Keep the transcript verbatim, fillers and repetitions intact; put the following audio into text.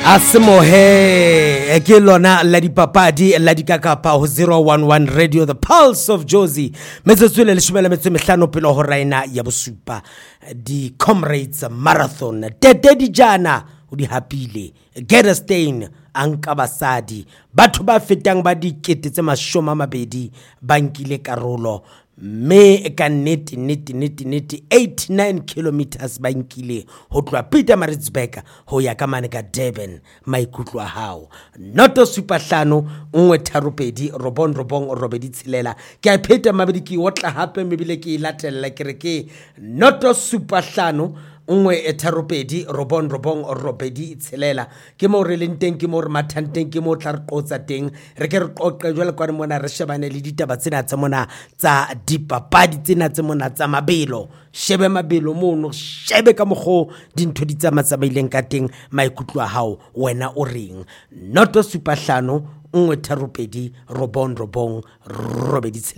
Asimohe ke lona la dipapadi la dikakapa ho zero one one Radio, the pulse of Jozi. Metsotso le leshome le metso e mehlano pele ho raina ya bosupa di Comrades Marathon. Tete dijana o di hapile Get Stain anka basadi batho ba fetang ba dikete tse mashome a mabedi ba nkile karolo me ka neti neti neti neti eighty-nine kilometers ba nkile ho tloha Pietermaritzburg ho ya ka mane ka Durban. Maikutlo a hao noto super hlano nngwe tharo pedi robon robong robedi tshelela ke a pheta mabedi ke otla hape mebile ke ilatella ke re ke noto super hlano nngwe e tharo pedi robon robong robedi tshelela ke mo re leng teng ke mo re mathanteng ke mo tla re qotsa teng re ke re qoqe jwale kwa mona re shebane le ditaba tsena tsa mona tsa dipapadi tsena tsa mona tsa mabelo. Shebe mabelo mono, shebe ka mogho dintho di tsamatsamaileng ka teng. Maikutlo a hao wena o reng? Noto super hlano nngwe tharo pedi robon robong robedi